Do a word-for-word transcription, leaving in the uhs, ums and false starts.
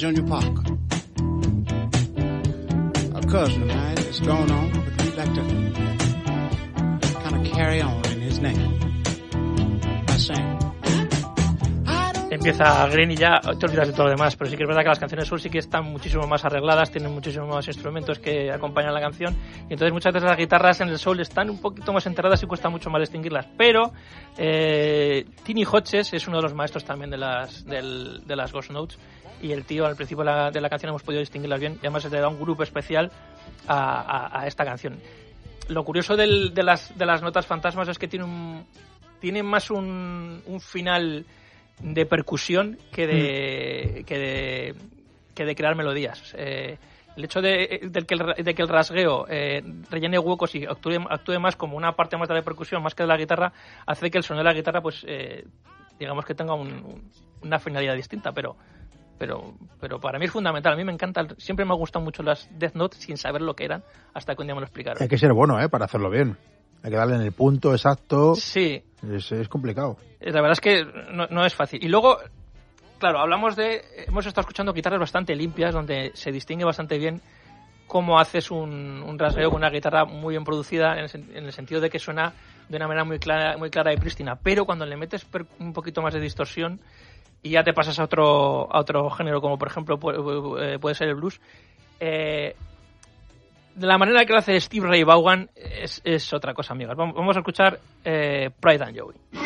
Junior Parker, a cousin of mine that's gone on, but we'd like to kind of carry on in his name by saying. Empieza Green y ya te olvidas de todo lo demás, pero sí que es verdad que las canciones soul sí que están muchísimo más arregladas, tienen muchísimos más instrumentos que acompañan la canción, y entonces muchas veces las guitarras en el soul están un poquito más enterradas y cuesta mucho más distinguirlas, pero eh, Tiny Hodges es uno de los maestros también de las del, de las Ghost Notes, y el tío al principio de la, de la canción hemos podido distinguirlas bien, y además se le da un grupo especial a, a, a esta canción. Lo curioso del, de, las, de las notas fantasmas es que tiene un tiene más un, un final de percusión que de, mm. que de que de crear melodías. Eh, el hecho de, de, que, el, de que el rasgueo eh, rellene huecos y actúe, actúe más como una parte más de la percusión más que de la guitarra, hace que el sonido de la guitarra pues eh, digamos que tenga un, un, una finalidad distinta, pero pero pero para mí es fundamental. A mí me encanta, siempre me han gustado mucho las Death Note sin saber lo que eran hasta que un día me lo explicaron. Hay que ser bueno, ¿eh? Para hacerlo bien. Hay que darle en el punto exacto. Sí. Es, es complicado. La verdad es que no, no es fácil. Y luego, claro, hablamos de... Hemos estado escuchando guitarras bastante limpias, donde se distingue bastante bien cómo haces un, un rasgueo con una guitarra muy bien producida, en el, en el sentido de que suena de una manera muy clara, muy clara y prístina. Pero cuando le metes per, un poquito más de distorsión y ya te pasas a otro, a otro género, como por ejemplo puede, puede ser el blues, eh, de la manera que lo hace Steve Ray Vaughan es, es otra cosa, amigos. Vamos, vamos a escuchar eh, Pride and Joy.